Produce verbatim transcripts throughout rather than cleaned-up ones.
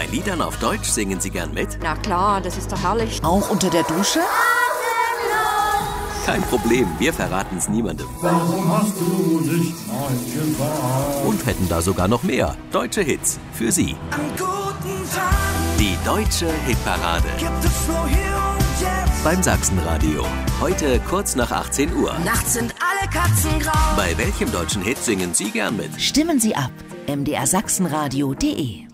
Bei Liedern auf Deutsch singen Sie gern mit? Na klar, das ist doch herrlich. Auch unter der Dusche? Kein Problem, wir verraten es niemandem. Warum hast du nicht mein gefragt? Und hätten da sogar noch mehr deutsche Hits für Sie. An guten Tagen Die Deutsche Hitparade gibt es nur hier und jetzt. beim Sachsenradio. Heute kurz nach achtzehn Uhr. Nachts sind alle Katzen grau. Bei welchem deutschen Hit singen Sie gern mit? Stimmen Sie ab. m d r sachsenradio punkt d e.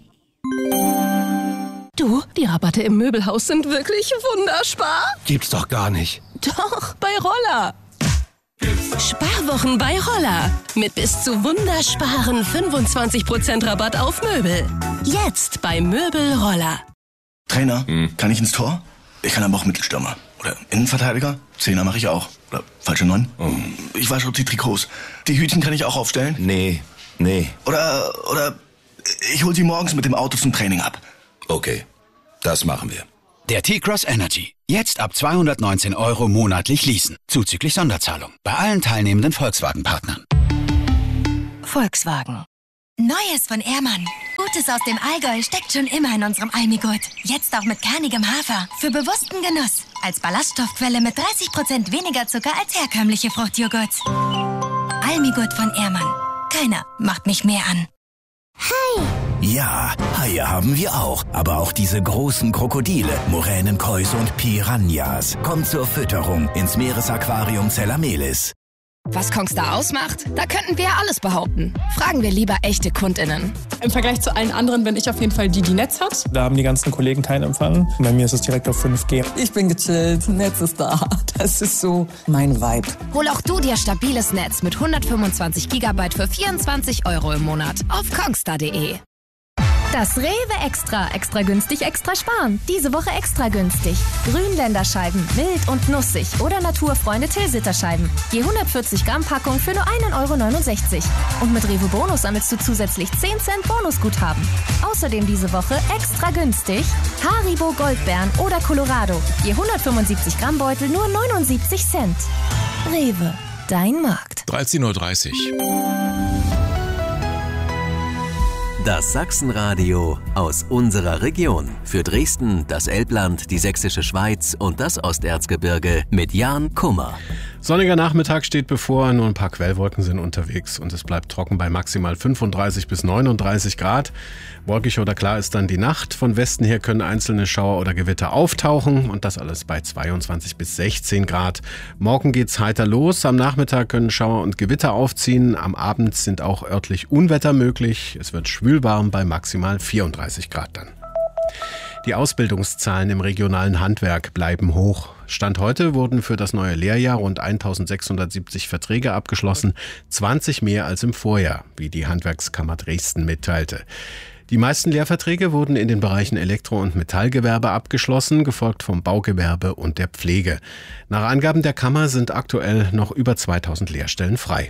Du, die Rabatte im Möbelhaus sind wirklich wunderspar. Gibt's doch gar nicht. Doch, bei Roller. Sparwochen bei Roller. Mit bis zu wundersparen fünfundzwanzig Prozent Rabatt auf Möbel. Jetzt bei Möbel Roller. Trainer, kann ich ins Tor? Ich kann aber auch Mittelstürmer. Oder Innenverteidiger? Zehner mache ich auch. Oder falsche Neun? Ich wasche auch die Trikots. Die Hütchen kann ich auch aufstellen? Nee, nee. Oder, oder ich hol sie morgens mit dem Auto zum Training ab. Okay, das machen wir. Der T-Cross Energy. Jetzt ab zweihundertneunzehn Euro monatlich leasen. Zuzüglich Sonderzahlung. Bei allen teilnehmenden Volkswagen-Partnern. Volkswagen. Neues von Ehrmann. Gutes aus dem Allgäu steckt schon immer in unserem Almigurt. Jetzt auch mit kernigem Hafer. Für bewussten Genuss. Als Ballaststoffquelle mit dreißig Prozent weniger Zucker als herkömmliche Fruchtjoghurts. Almigurt von Ehrmann. Keiner macht mich mehr an. Hi! Ja, Haie haben wir auch. Aber auch diese großen Krokodile, Moränenkäuse und Piranhas. Kommt zur Fütterung ins Meeresaquarium Zellamelis. Was Kongstar ausmacht? Da könnten wir ja alles behaupten. Fragen wir lieber echte KundInnen. Im Vergleich zu allen anderen bin ich auf jeden Fall die, die Netz hat. Da haben die ganzen Kollegen keinen Empfang. Bei mir ist es direkt auf fünf G. Ich bin gechillt, Netz ist da. Das ist so mein Vibe. Hol auch du dir stabiles Netz mit hundertfünfundzwanzig Gigabyte für vierundzwanzig Euro im Monat auf kongstar punkt de. Das Rewe Extra. Extra günstig, extra sparen. Diese Woche extra günstig. Grünländerscheiben, mild und nussig. Oder Naturfreunde Tilsiterscheiben. Je hundertvierzig Gramm Packung für nur ein Euro neunundsechzig. Und mit Rewe Bonus sammelst du zusätzlich zehn Cent Bonusguthaben. Außerdem diese Woche extra günstig Haribo Goldbeeren oder Colorado. Je hundertfünfundsiebzig Gramm Beutel nur neunundsiebzig Cent. Rewe, dein Markt. dreizehn Uhr dreißig. Das Sachsenradio aus unserer Region. Für Dresden, das Elbland, die Sächsische Schweiz und das Osterzgebirge mit Jan Kummer. Sonniger Nachmittag steht bevor, nur ein paar Quellwolken sind unterwegs und es bleibt trocken bei maximal fünfunddreißig bis neununddreißig Grad. Wolkig oder klar ist dann die Nacht. Von Westen her können einzelne Schauer oder Gewitter auftauchen und das alles bei zweiundzwanzig bis sechzehn Grad. Morgen geht's heiter los. Am Nachmittag können Schauer und Gewitter aufziehen. Am Abend sind auch örtlich Unwetter möglich. Es wird schwülwarm bei maximal vierunddreißig Grad dann. Die Ausbildungszahlen im regionalen Handwerk bleiben hoch. Stand heute wurden für das neue Lehrjahr rund eintausendsechshundertsiebzig Verträge abgeschlossen, zwanzig mehr als im Vorjahr, wie die Handwerkskammer Dresden mitteilte. Die meisten Lehrverträge wurden in den Bereichen Elektro- und Metallgewerbe abgeschlossen, gefolgt vom Baugewerbe und der Pflege. Nach Angaben der Kammer sind aktuell noch über zweitausend Lehrstellen frei.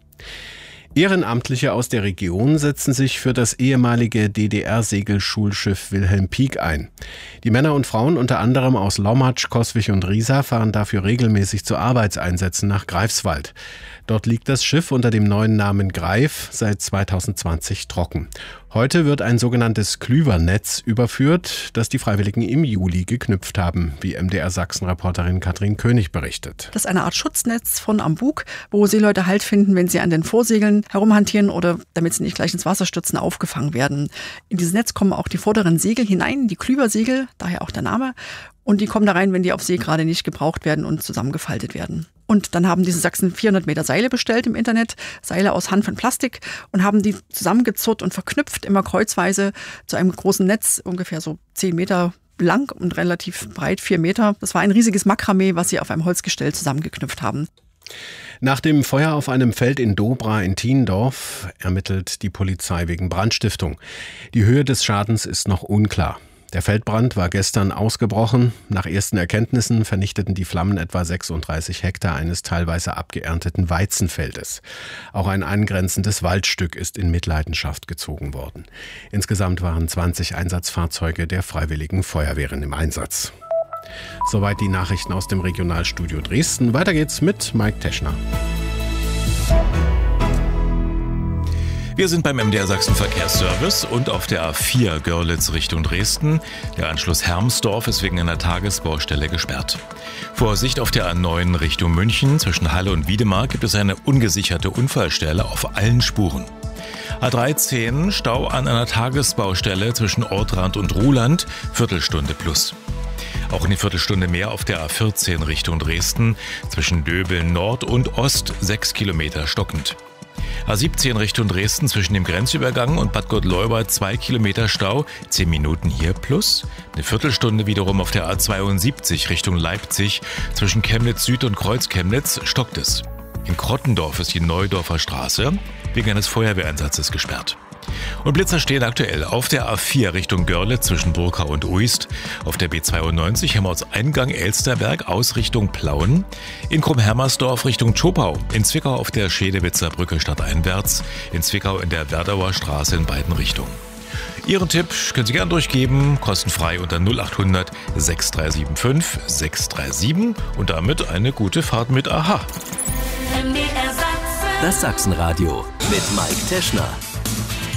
Ehrenamtliche aus der Region setzen sich für das ehemalige D D R-Segelschulschiff Wilhelm Pieck ein. Die Männer und Frauen unter anderem aus Lommatsch, Coswig und Riesa fahren dafür regelmäßig zu Arbeitseinsätzen nach Greifswald. Dort liegt das Schiff unter dem neuen Namen Greif seit zweitausendzwanzig trocken. Heute wird ein sogenanntes Klüvernetz überführt, das die Freiwilligen im Juli geknüpft haben, wie M D R-Sachsen-Reporterin Katrin König berichtet. Das ist eine Art Schutznetz von am Bug, wo Seeleute Halt finden, wenn sie an den Vorsegeln herumhantieren oder damit sie nicht gleich ins Wasser stürzen, aufgefangen werden. In dieses Netz kommen auch die vorderen Segel hinein, die Klüversegel, daher auch der Name. Und die kommen da rein, wenn die auf See gerade nicht gebraucht werden und zusammengefaltet werden. Und dann haben diese Sachsen vierhundert Meter Seile bestellt im Internet, Seile aus Hanf und Plastik, und haben die zusammengezurrt und verknüpft, immer kreuzweise zu einem großen Netz, ungefähr so zehn Meter lang und relativ breit, vier Meter. Das war ein riesiges Makramee, was sie auf einem Holzgestell zusammengeknüpft haben. Nach dem Feuer auf einem Feld in Dobra in Thiendorf ermittelt die Polizei wegen Brandstiftung. Die Höhe des Schadens ist noch unklar. Der Feldbrand war gestern ausgebrochen. Nach ersten Erkenntnissen vernichteten die Flammen etwa sechsunddreißig Hektar eines teilweise abgeernteten Weizenfeldes. Auch ein angrenzendes Waldstück ist in Mitleidenschaft gezogen worden. Insgesamt waren zwanzig Einsatzfahrzeuge der Freiwilligen Feuerwehren im Einsatz. Soweit die Nachrichten aus dem Regionalstudio Dresden. Weiter geht's mit Mike Teschner. Wir sind beim M D R Sachsen Verkehrsservice und auf der A vier Görlitz Richtung Dresden. Der Anschluss Hermsdorf ist wegen einer Tagesbaustelle gesperrt. Vorsicht auf der A neun Richtung München. Zwischen Halle und Wiedemar gibt es eine ungesicherte Unfallstelle auf allen Spuren. A dreizehn Stau an einer Tagesbaustelle zwischen Ortrand und Ruhland, Viertelstunde plus. Auch eine Viertelstunde mehr auf der A vierzehn Richtung Dresden, zwischen Döbeln Nord und Ost, sechs Kilometer stockend. A siebzehn Richtung Dresden zwischen dem Grenzübergang und Bad Gottleuba zwei Kilometer Stau, zehn Minuten hier plus. Eine Viertelstunde wiederum auf der A zweiundsiebzig Richtung Leipzig, zwischen Chemnitz Süd und Kreuz-Chemnitz stockt es. In Krottendorf ist die Neudorfer Straße wegen eines Feuerwehreinsatzes gesperrt. Und Blitzer stehen aktuell auf der A vier Richtung Görlitz zwischen Burka und Uist, auf der B zweiundneunzig Helmholtz-Eingang Elsterberg aus Richtung Plauen, in Krumm-Hermersdorf Richtung Zschopau, in Zwickau auf der Schedewitzer Brücke stadteinwärts, in Zwickau in der Werdauer Straße in beiden Richtungen. Ihren Tipp können Sie gern durchgeben, kostenfrei unter null acht hundert sechs drei sieben fünf sechs drei sieben und damit eine gute Fahrt mit A H A. Das Sachsenradio mit Mike Teschner.